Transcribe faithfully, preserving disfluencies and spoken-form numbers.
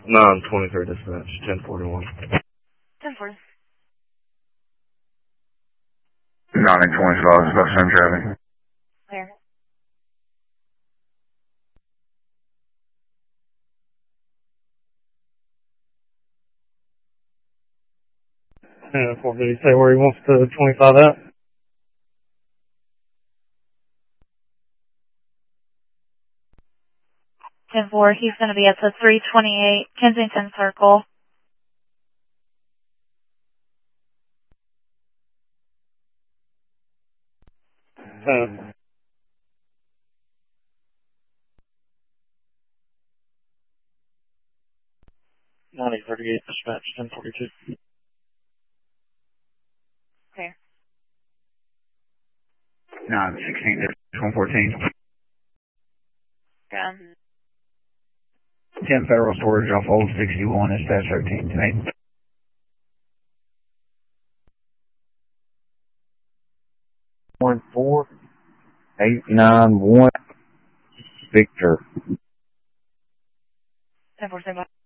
nine twenty-three dispatch, ten forty-one. ten forty. nine twenty-five, about same traffic. Clear. Yeah, what did he say where he wants the twenty-five at? ten four, he's going to be at the three twenty-eight Kensington Circle. ten. ninety thirty-eight dispatch, ten forty-two. Clear. nine sixteen, one fourteen. Gun. ten Federal Storage off Old sixty-one, dispatch thirteen tonight. One four eight nine one Victor. ten four, seven.